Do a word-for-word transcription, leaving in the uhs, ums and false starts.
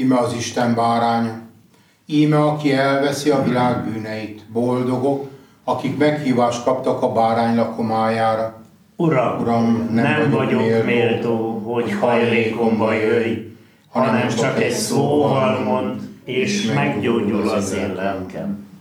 íme az Isten báránya, íme aki elveszi a világ bűneit, boldogok, akik meghívást kaptak a bárány lakomájára. Uram, Uram, nem, nem vagyok méltó, méltó, hogy hajlékomba jöjj, hanem csak egy szóval mond, és meggyógyul az én lelkem.